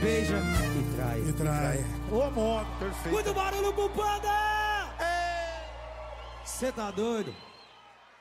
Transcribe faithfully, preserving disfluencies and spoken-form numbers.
beija e trai. E trai. Ô, amor, perfeito. Muito barulho pro Panda! Cê tá doido?